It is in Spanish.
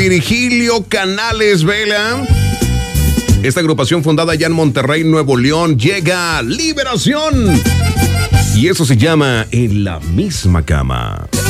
Virgilio Canales Vela. Esta agrupación fundada ya en Monterrey, Nuevo León, llega Liberación. Y eso se llama En la misma cama.